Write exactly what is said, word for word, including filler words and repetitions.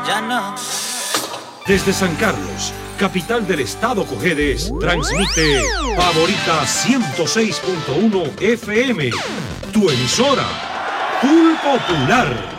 ya no. Desde San Carlos, capital del estado Cojedes, transmite Favorita ciento seis punto uno F M, tu emisora, Full Popular.